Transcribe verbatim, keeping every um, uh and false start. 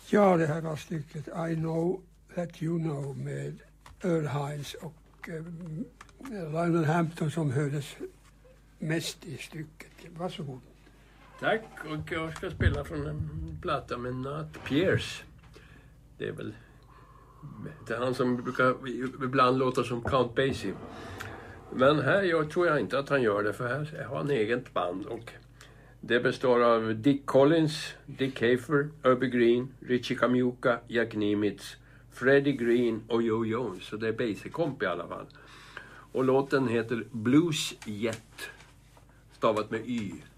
Ja, det här var stycket I know that you know med Earl Hines och eh, Lionel Hampton som hördes mest i stycket. Varsågod. Tack, och jag ska spela från en platta med Nat Pierce. Det är väl det är han som brukar ibland låta som Count Basie. Men här jag tror jag inte att han gör det, för här har han eget band. Och det består av Dick Collins, Dick Hafer, Urbie Green, Richie Kamiuka, Jack Nimitz, Freddie Green och Joe Jones. Så det är Basie-komp i alla fall. Och låten heter Blues Jet, stavat med Y.